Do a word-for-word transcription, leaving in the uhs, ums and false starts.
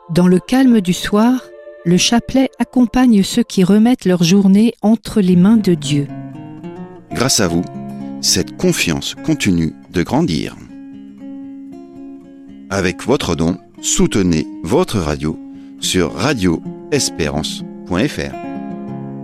Dans le calme du soir, le chapelet accompagne ceux qui remettent leur journée entre les mains de Dieu. Grâce à vous, cette confiance continue de grandir. Avec votre don, soutenez votre radio sur radio espérance point f r.